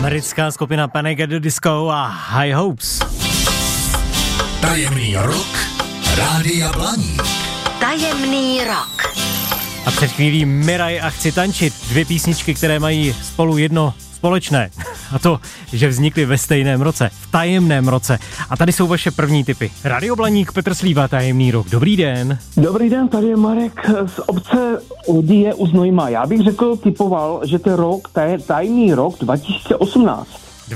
Americká skupina Panic at the Disco a High Hopes. Tajemný rok Rádia Blaník. Tajemný rok. A před chvílí Miraj a Chci tančit. 2 písničky, které mají spolu jedno společné. A to, že vznikly ve stejném roce, v tajemném roce. A tady jsou vaše první tipy. Radio Blaník, Petr Slíva, Tajemný rok. Dobrý den. Dobrý den, tady je Marek z obce Odie u Znojma. Já bych typoval, že to je rok, tajemný rok 2018.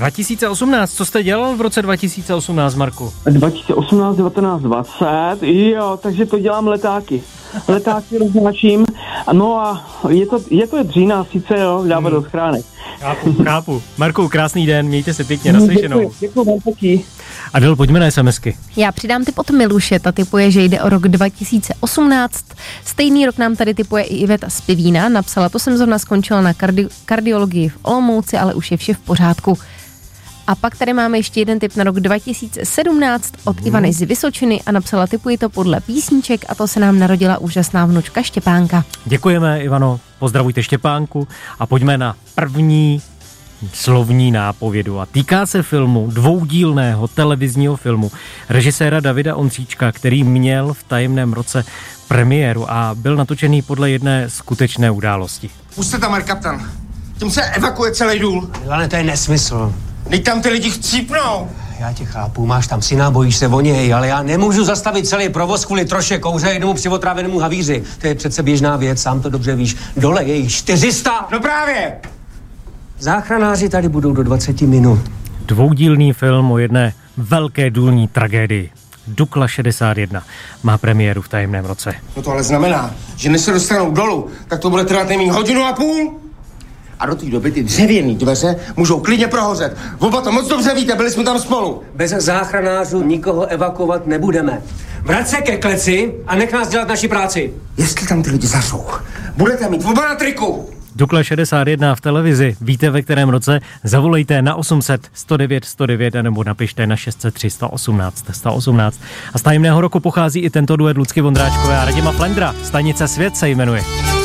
2018, co jste dělal v roce 2018, Marku? 2018, 19, 20, jo, takže to dělám letáky. Letáky roznáším, no a je to dřína, sice jo, dávat do schránek. Chápu. Marku, krásný den, mějte se pěkně, naslyšenou. Děkuji vám taky. Adel, pojďme na SMSky. Já přidám tip od Miluše, ta tipuje, že jde o rok 2018. Stejný rok nám tady tipuje i Iveta z Pivína, napsala, to jsem zrovna skončila na kardiologii v Olomouci, ale už je vše v pořádku. A pak tady máme ještě jeden tip na rok 2017 od Ivany z Vysočiny a napsala, tipuji to podle písniček a to se nám narodila úžasná vnučka Štěpánka. Děkujeme, Ivano, pozdravujte Štěpánku a pojďme na první slovní nápovědu a týká se filmu, dvoudílného televizního filmu režiséra Davida Ondříčka, který měl v tajemném roce premiéru a byl natočený podle jedné skutečné události. Pusťte tam, kapitán. Tím se evakuuje celý důl. Milane, to je nesmysl. Teď tam ty lidi chcípnou. Já tě chápu, máš tam syna, bojíš se o něj, ale já nemůžu zastavit celý provoz kvůli troše kouře jednomu přivotrávenému havíři. To je přece běžná věc, sám to dobře víš. Dole je jich 400. No právě. Záchranáři tady budou do 20 minut. Dvoudílný film o jedné velké důlní tragédii. Dukla 61 má premiéru v tajemném roce. No to ale znamená, že než se dostanou dolů, tak to bude trvat nejméně 1,5 hodiny. A do té doby ty dřevěný dveře můžou klidně prohořet. Oba to moc dobře víte, byli jsme tam spolu. Bez záchranářů nikoho evakuovat nebudeme. Vrať se ke kleci a nech nás dělat naši práci. Jestli tam ty lidi zařou, budete mít oba na triku. Dukla 61 v televizi. Víte, ve kterém roce? Zavolejte na 800 109 109 nebo napište na 603 118 118. A z tajemného roku pochází i tento duet Lucky Vondráčkové a Radima Flendra. Stanice Svět se jmenuje.